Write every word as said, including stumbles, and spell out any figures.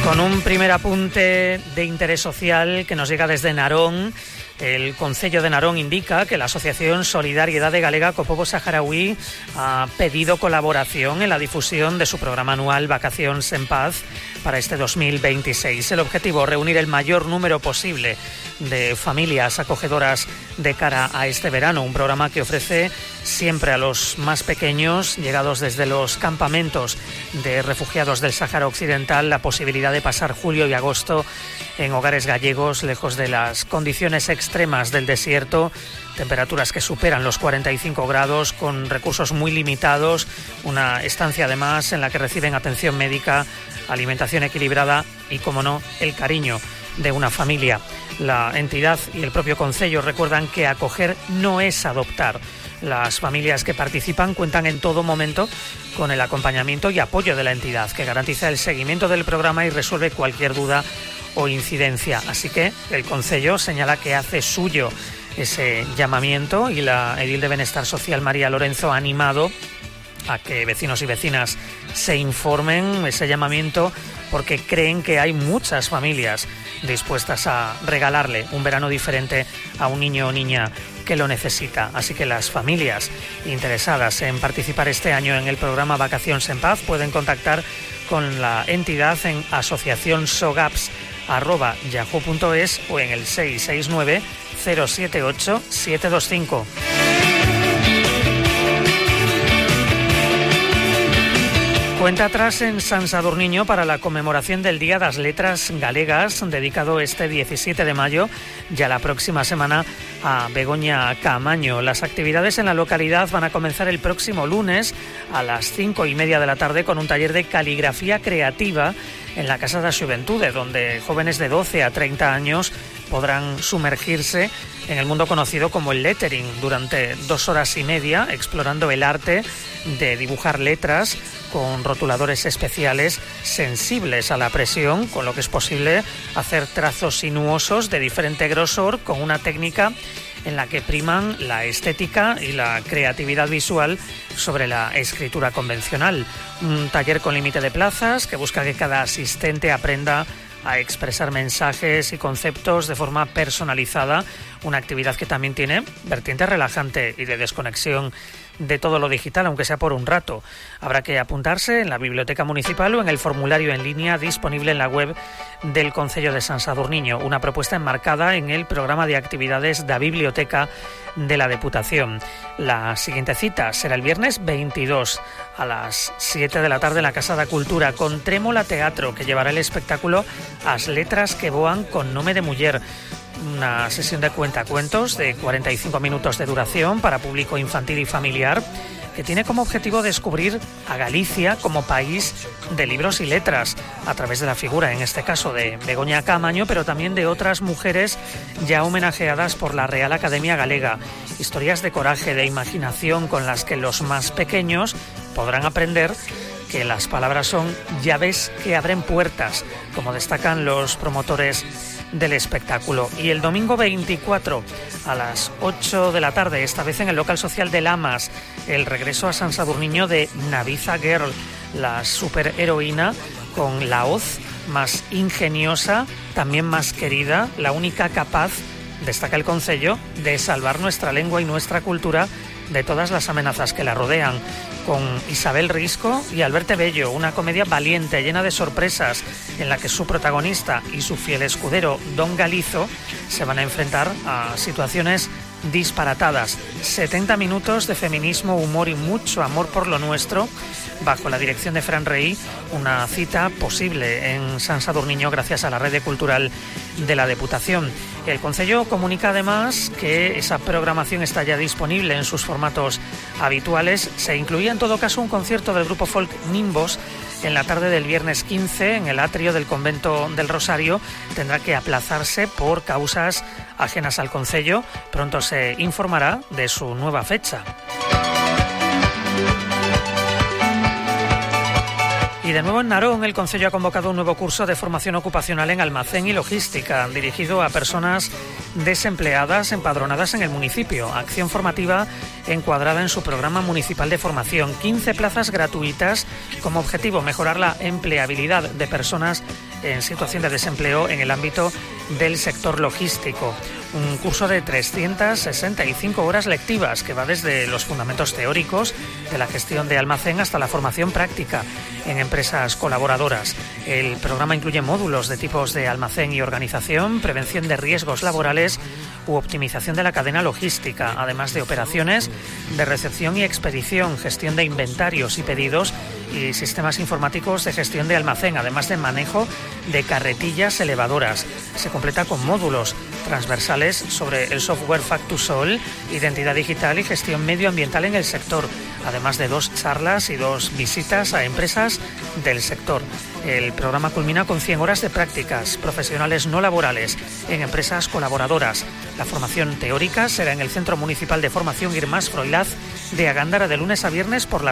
Con un primer apunte de interés social que nos llega desde Narón. El Concello de Narón indica que la Asociación Solidariedade Galega co Pobo Saharaui ha pedido colaboración en la difusión de su programa anual Vacacións en Paz para este dos mil veintiséis. El objetivo, reunir el mayor número posible de familias acogedoras de cara a este verano, un programa que ofrece siempre a los más pequeños, llegados desde los campamentos de refugiados del Sáhara Occidental, la posibilidad de pasar julio y agosto en hogares gallegos, lejos de las condiciones extremas del desierto, temperaturas que superan los cuarenta y cinco grados, con recursos muy limitados, una estancia además en la que reciben atención médica, alimentación equilibrada y, como no, el cariño de una familia. La entidad y el propio concello recuerdan que acoger no es adoptar. Las familias que participan cuentan en todo momento con el acompañamiento y apoyo de la entidad, que garantiza el seguimiento del programa y resuelve cualquier duda o incidencia. Así que el concello señala que hace suyo ese llamamiento, y la edil de Benestar Social, María Lorenzo, ha animado a que vecinos y vecinas se informen, ese llamamiento, porque creen que hay muchas familias dispuestas a regalarle un verano diferente a un niño o niña que lo necesita. Así que las familias interesadas en participar este año en el programa Vacacións en Paz pueden contactar con la entidad en asociacionsogaps arroba yahoo punto es o en el seis seis nueve cero siete ocho siete dos cinco. Cuenta atrás en San Sadurniño para la conmemoración del Día das Letras Galegas, dedicado este diecisiete de mayo, ya la próxima semana, a Begoña Caamaño. Las actividades en la localidad van a comenzar el próximo lunes a las cinco y media de la tarde con un taller de caligrafía creativa en la Casa da Xuventude, donde jóvenes de doce a treinta años podrán sumergirse en el mundo conocido como el lettering durante dos horas y media, explorando el arte de dibujar letras con rotuladores especiales sensibles a la presión, con lo que es posible hacer trazos sinuosos de diferente grosor con una técnica en la que priman la estética y la creatividad visual sobre la escritura convencional. Un taller con límite de plazas que busca que cada asistente aprenda a expresar mensajes y conceptos de forma personalizada, una actividad que también tiene vertiente relajante y de desconexión de todo lo digital, aunque sea por un rato. Habrá que apuntarse en la biblioteca municipal o en el formulario en línea disponible en la web del Concello de San Sadurniño, una propuesta enmarcada en el programa de actividades da Biblioteca de la Deputación. La siguiente cita será el viernes veintidós a las siete de la tarde en la Casa da Cultura, con Trémola Teatro, que llevará el espectáculo As letras que voan con nome de muller, una sesión de cuentacuentos de cuarenta y cinco minutos de duración para público infantil y familiar, que tiene como objetivo descubrir a Galicia como país de libros y letras, a través de la figura, en este caso, de Begoña Caamaño, pero también de otras mujeres ya homenajeadas por la Real Academia Galega. Historias de coraje, de imaginación, con las que los más pequeños podrán aprender que las palabras son llaves que abren puertas, como destacan los promotores del espectáculo. Y el domingo veinticuatro a las ocho de la tarde, esta vez en el local social de Lamas, el regreso a San Sadurniño de Naviza Girl, la superheroína con la hoz más ingeniosa, también más querida, la única capaz, destaca el concello, de salvar nuestra lengua y nuestra cultura de todas las amenazas que la rodean, con Isabel Risco y Alberto Bello, una comedia valiente, llena de sorpresas, en la que su protagonista y su fiel escudero, Don Galizo, se van a enfrentar a situaciones disparatadas. setenta minutos de feminismo, humor y mucho amor por lo nuestro, bajo la dirección de Fran Rey, una cita posible en San Sadurniño gracias a la red cultural de la Deputación. El concello comunica además que esa programación está ya disponible en sus formatos habituales. Se incluía en todo caso un concierto del grupo folk Nimbos en la tarde del viernes quince en el atrio del Convento del Rosario. Tendrá que aplazarse por causas ajenas al concello. Pronto se informará de su nueva fecha. Y de nuevo en Narón, el concello ha convocado un nuevo curso de formación ocupacional en almacén y logística, dirigido a personas desempleadas empadronadas en el municipio. Acción formativa encuadrada en su programa municipal de formación. quince plazas gratuitas, como objetivo mejorar la empleabilidad de personas en situación de desempleo en el ámbito del sector logístico. Un curso de trescientas sesenta y cinco horas lectivas que va desde los fundamentos teóricos de la gestión de almacén hasta la formación práctica en empresas colaboradoras. El programa incluye módulos de tipos de almacén y organización, prevención de riesgos laborales u optimización de la cadena logística, además de operaciones de recepción y expedición, gestión de inventarios y pedidos y sistemas informáticos de gestión de almacén, además de manejo de carretillas elevadoras. Se completa con módulos transversales sobre el software Factusol, identidad digital y gestión medioambiental en el sector, además de dos charlas y dos visitas a empresas del sector. El programa culmina con cien horas de prácticas profesionales no laborales en empresas colaboradoras. La formación teórica será en el Centro Municipal de Formación Irmás Froilaz de Agándara de lunes a viernes por las